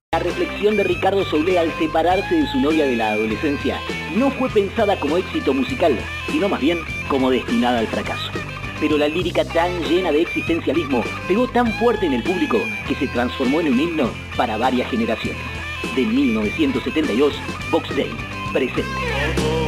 La reflexión de Ricardo Soule al separarse de su novia de la adolescencia no fue pensada como éxito musical, sino más bien como destinada al fracaso. Pero la lírica tan llena de existencialismo pegó tan fuerte en el público que se transformó en un himno para varias generaciones. De 1972, Box Day, presente.